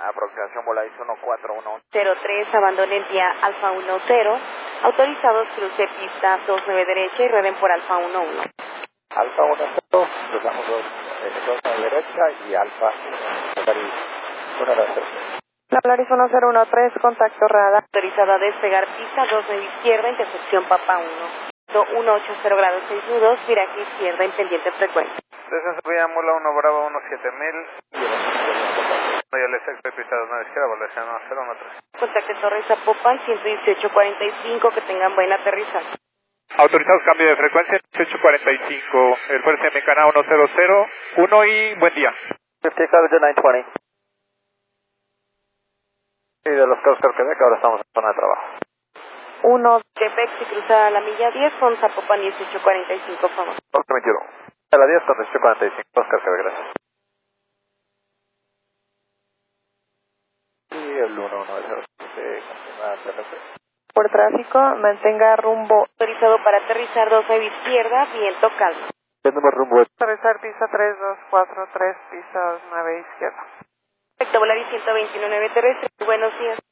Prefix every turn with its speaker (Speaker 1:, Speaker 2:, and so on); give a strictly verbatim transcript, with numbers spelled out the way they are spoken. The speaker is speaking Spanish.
Speaker 1: Aproximación Volaris uno cuatro uno.
Speaker 2: cero tres, abandone el vía Alfa uno cero. Autorizados cruce pista dos nueve derecha y rueden por Alfa uno uno.
Speaker 1: Alfa uno cero, cruzamos dos, eh, dos a la derecha y Alfa Volaris uno cero.
Speaker 2: Volaris uno cero uno tres, contacto radar. Autorizado a despegar pista dos nueve izquierda, intersección Papa uno. uno ocho cero grados seis nudos, viraje izquierda en pendiente frecuencia.
Speaker 3: Descenso vía Mula uno Bravo uno siete mil. Y el efecto pista dos nueve izquierda, Volaris uno cero uno tres.
Speaker 2: Contacto Torres Zapopan, ciento dieciocho cuarenta y cinco, que tengan buen aterrizaje.
Speaker 3: Autorizados cambio de frecuencia, dieciocho cuarenta y cinco, el Fuerza Mexicana uno cero cero uno y buen día.
Speaker 1: cincuenta y siete nueve veinte. Y de los Oscar Quebec, ahora estamos en zona de trabajo.
Speaker 2: uno, Quebec, si cruza la milla diez con Zapopan dieciocho cuarenta y cinco, favor.
Speaker 1: Oscar veintiuno. A la diez con dieciocho cuarenta y cinco, Oscar Quebec, gracias. Y el uno uno cero siete, continúa T R P.
Speaker 2: Por tráfico, mantenga rumbo. Autorizado para aterrizar dos nueve izquierda, viento calmo.
Speaker 1: ¿Qué número rumbo es?
Speaker 2: Aterrizar pista tres dos cuatro tres, pista dos nueve izquierda. Perfecto, Volaris ciento veintiuno nueve terrestre, buenos días.